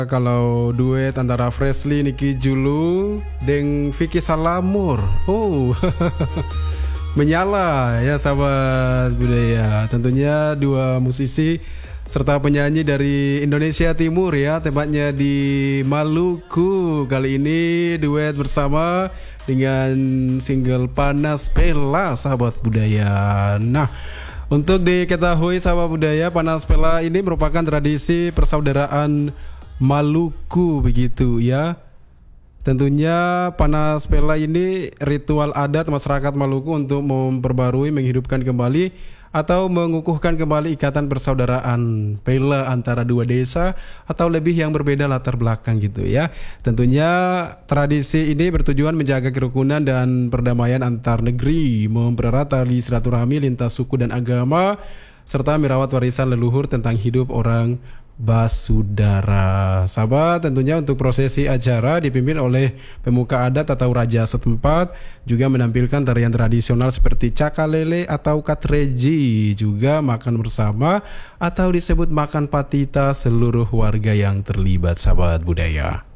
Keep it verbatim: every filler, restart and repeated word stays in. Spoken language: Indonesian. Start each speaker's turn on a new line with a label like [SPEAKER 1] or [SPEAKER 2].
[SPEAKER 1] Kalau duet antara Freshly Niki Julu dengan Vicky Salamur, oh menyala ya sahabat budaya. Tentunya dua musisi serta penyanyi dari Indonesia Timur ya, tepatnya di Maluku. Kali ini duet bersama dengan single Panas Pela sahabat budaya. Nah, untuk diketahui sahabat budaya, Panas Pela ini merupakan tradisi persaudaraan Maluku begitu ya. Tentunya Panas Pela ini ritual adat masyarakat Maluku untuk memperbarui, menghidupkan kembali atau mengukuhkan kembali ikatan persaudaraan Pela antara dua desa atau lebih yang berbeda latar belakang gitu ya. Tentunya tradisi ini bertujuan menjaga kerukunan dan perdamaian antar negeri, mempererat tali silaturahmi lintas suku dan agama, serta merawat warisan leluhur tentang hidup orang basudara. Sahabat, tentunya untuk prosesi acara dipimpin oleh pemuka adat atau raja setempat, juga menampilkan tarian tradisional seperti cakalele atau katreji, juga makan bersama atau disebut makan patita seluruh warga yang terlibat sahabat budaya.